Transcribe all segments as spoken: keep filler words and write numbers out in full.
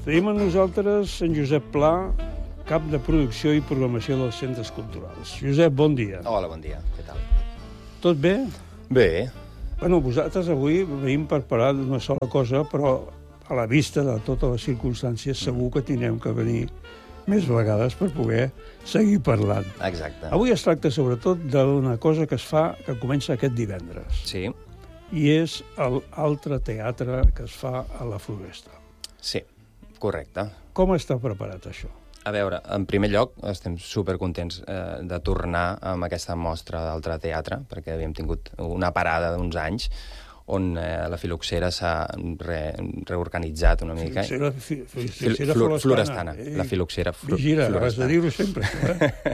Tenim amb nosaltres en Josep Pla, cap de producció i programació dels centres culturals. Josep, bon dia. Hola, bon dia. Què tal? Tot bé? Bé. Bueno, vosaltres avui venim per parlar d'una sola cosa, però a la vista de totes les circumstàncies segur que tindrem que venir més vegades per poder seguir parlant. Exacte. Avui es tracta sobretot d'una cosa que es fa, que comença aquest divendres. Sí. I és l'altre teatre que es fa a la Floresta. Sí, correcte. Com està preparat això? A veure, en primer lloc, estem supercontents eh, de tornar amb aquesta mostra d'altre teatre, perquè havíem tingut una parada d'uns anys on eh, la filoxera s'ha re, reorganitzat una mica. Filoxera, fi, filoxera Flor, florestana. Ei, la filoxera fl vigila, florestana. has de dir-ho sempre. Eh?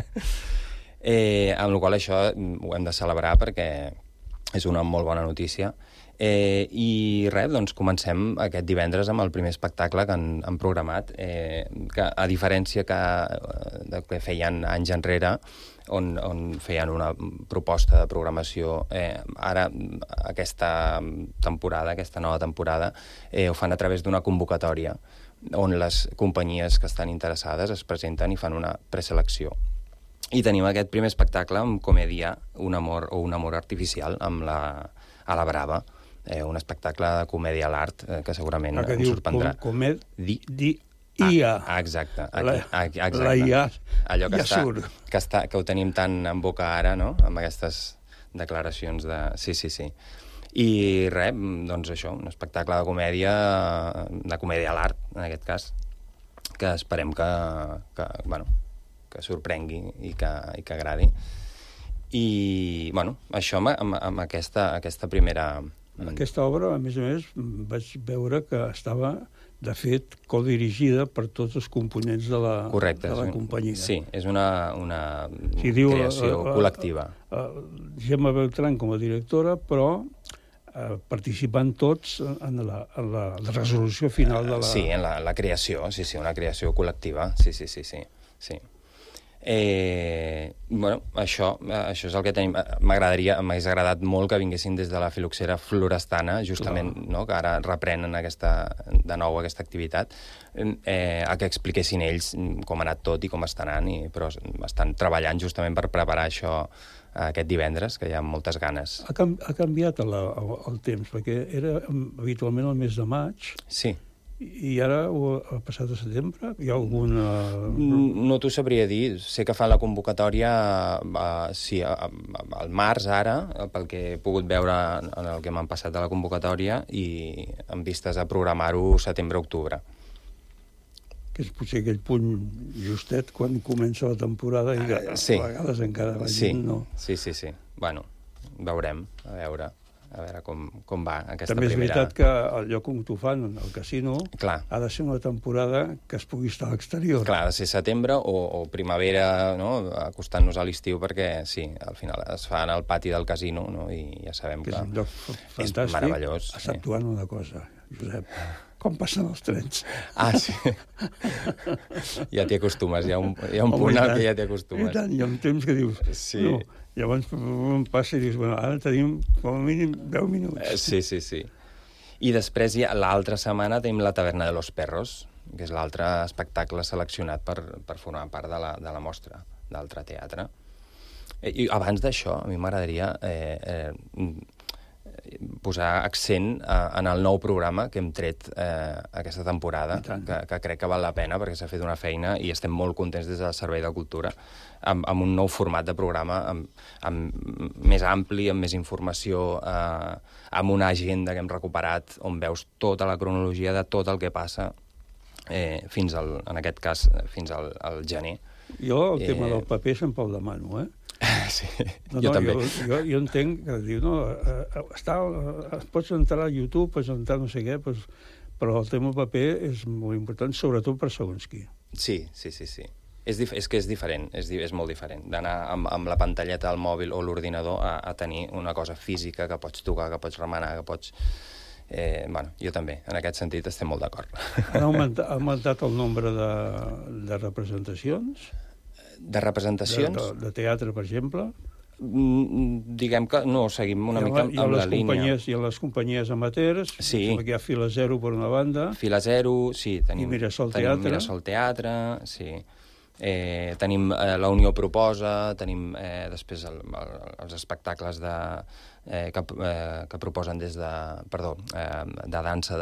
eh, amb la qual això ho hem de celebrar perquè és una molt bona notícia. Eh, I res, doncs comencem aquest divendres amb el primer espectacle que han, han programat, eh, que a diferència que, de que feien anys enrere, on, on feien una proposta de programació, eh, ara aquesta temporada, aquesta nova temporada, eh, ho fan a través d'una convocatòria on les companyies que estan interessades es presenten i fan una preselecció. I tenim aquest primer espectacle amb comèdia, un amor o un amor artificial, amb la, a la Brava, eh, un espectacle de comèdia a l'art eh, que segurament ah, que ens diu, sorprendrà. Com, comed... Di... Di... I A. Ah, exacte. La, aquí, exacte. la I A allò que, ja està, surt. Que, està, que ho tenim tan en boca ara, no?, amb aquestes declaracions de... Sí, sí, sí. I res, doncs això, un espectacle de comèdia, de comèdia a l'art, en aquest cas, que esperem que, que bueno, que sorprengui i que, i que agradi. I, bueno, això amb, amb, amb aquesta, aquesta primera... Aquesta obra, a més a més, vaig veure que estava, de fet, codirigida per tots els components de la, Correcte, de la és, companyia. Sí, és una, una sí, diu, creació uh, uh, col·lectiva. Uh, uh, Gemma Beltrán com a directora, però uh, participant tots en la, en la, la resolució final de la... Sí, en la, la creació, sí, sí, una creació col·lectiva, sí, sí, sí, sí. sí. Eh, bueno, això, això és el que tenim. M'agradaria, m'hagués agradat molt que vinguessin des de la filoxera florestana, justament, no, que ara reprenen aquesta, de nou aquesta activitat, eh, a que expliquessin ells com ha anat tot i com està anant, i, però estan treballant justament per preparar això aquest divendres, que hi ha moltes ganes. Ha, canvi, ha canviat el, el, el temps, perquè era habitualment el mes de maig. Sí. I ara ho ha passat a setembre? Hi ha alguna... No t'ho sabria dir. Sé que fan la convocatòria uh, sí, al març, ara, pel que he pogut veure en el que m'han passat de la convocatòria, i amb vistes a programar-ho setembre-octubre. Que és potser aquell punt justet quan comença la temporada i que uh, sí. A vegades encara va sí. gent, no? Sí, sí, sí. Bueno, veurem, a veure... a veure com, com va aquesta També és primera... veritat que el lloc on t'ho fan, el casino, Clar. ha de ser una temporada que es pugui estar a l'exterior. Clar, ha de ser setembre o, o primavera, no?, acostant-nos a l'estiu, perquè, sí, al final es fa en el pati del casino, no?, i ja sabem que, que és un lloc fantàstic. És meravellós. Exceptuant sí. una cosa, Josep, com passen els trens. Ah, sí. Ja t'hi acostumes, hi ha un, hi ha un punt al que ja t'hi acostumes. I tant, hi ha un temps que dius... Sí. No, llavors passa i dius, bueno, ara tenim com a mínim deu minuts. Eh, sí, sí, sí. I després l'altra setmana tenim la Taverna de los Perros, que és l'altre espectacle seleccionat per, per formar part de la, de la mostra d'altre teatre. I abans d'això, a mi m'agradaria eh, eh, posar accent a, en el nou programa que hem tret eh, aquesta temporada, que, que crec que val la pena perquè s'ha fet una feina i estem molt contents des del Servei de Cultura, amb, amb un nou format de programa amb, amb més ampli, amb més informació, eh, amb una agenda que hem recuperat on veus tota la cronologia de tot el que passa eh, fins al, en aquest cas fins al, al gener. Jo el eh, tema del paper sempre el demano, eh? Sí, no, jo no, també. Jo, jo, jo entenc que diu, no, eh, està, eh, pots entrar a YouTube, pots entrar no sé què, pues, però el tema paper és molt important, sobretot per segons qui. Sí, sí, sí, sí. És, és que és diferent, és, és molt diferent d'anar amb, amb la pantalleta al mòbil o l'ordinador a, a tenir una cosa física que pots tocar, que pots remenar, que pots... Eh, bueno, jo també, en aquest sentit estem molt d'acord. Ha augmentat, ha augmentat el nombre de, de representacions? De representacions? De, de, de teatre, per exemple? Diguem que no, seguim una mica amb la línia. Hi ha les companyies amateurs, sí. Hi ha Fila Zero per una banda. Fila Zero, sí. Tenim, I Mirasol tenim Teatre. Mirasol Teatre, sí. Eh, tenim eh, La Unió Proposa, tenim eh, després el, el, els espectacles de, eh, que, eh, que proposen des de, perdó, eh, de dansa